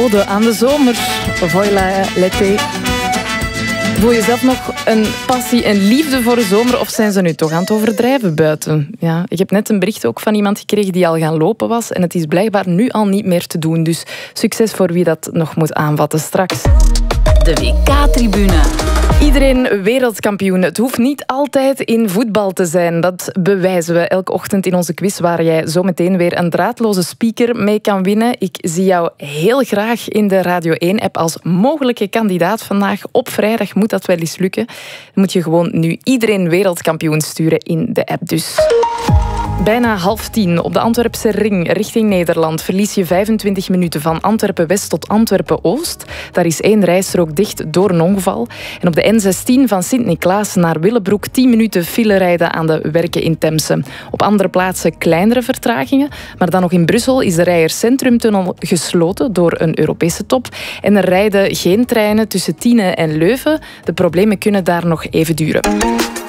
ode aan de zomer. Voilà, l'été. Voel je zelf nog een passie en liefde voor de zomer of zijn ze nu toch aan het overdrijven buiten? Ja, ik heb net een bericht ook van iemand gekregen die al gaan lopen was en het is blijkbaar nu al niet meer te doen. Dus succes voor wie dat nog moet aanvatten straks. De WK-tribune. Iedereen wereldkampioen. Het hoeft niet altijd in voetbal te zijn. Dat bewijzen we elke ochtend in onze quiz, waar jij zo meteen weer een draadloze speaker mee kan winnen. Ik zie jou heel graag in de Radio 1-app als mogelijke kandidaat vandaag. Op vrijdag moet dat wel eens lukken. Dan moet je gewoon nu iedereen wereldkampioen sturen in de app dus. Bijna 9:30 op de Antwerpse ring richting Nederland verlies je 25 minuten van Antwerpen-West tot Antwerpen-Oost. Daar is 1 rijstrook dicht door een ongeval. En op de N16 van Sint-Niklaas naar Willebroek 10 minuten file rijden aan de werken in Temse. Op andere plaatsen kleinere vertragingen. Maar dan nog in Brussel is de Rijers Centrumtunnel gesloten door een Europese top. En er rijden geen treinen tussen Tiene en Leuven. De problemen kunnen daar nog even duren.